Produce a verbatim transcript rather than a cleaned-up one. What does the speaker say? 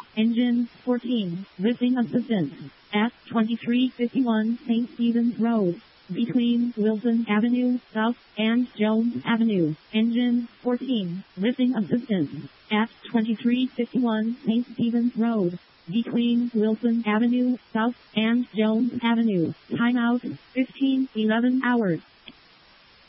Engine fourteen, lifting assistance. At twenty-three fifty-one Saint Stephen's Road, between Wilson Avenue South and Jones Avenue. Engine fourteen, lifting assistance. At twenty-three fifty-one Saint Stephen's Road, between Wilson Avenue South and Jones Avenue. Timeout fifteen eleven hours.